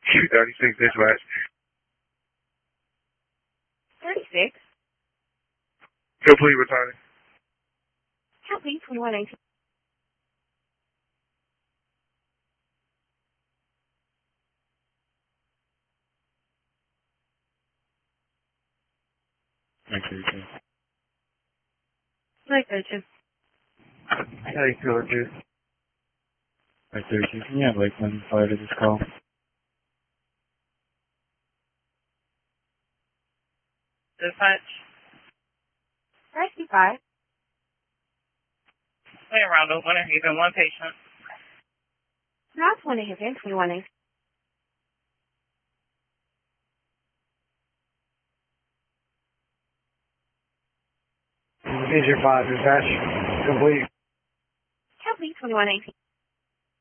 Q36 dispatch. 36. Complete returning. Complete 2118. Like 32. Hey, Killer 2. Right, 32. Can you have Lakeland fire to this call? Dispatch. 35. Hey, Ronald. One even one patient. Now 20 again, 2118. Engine 5 dispatch. Complete. Complete 2118.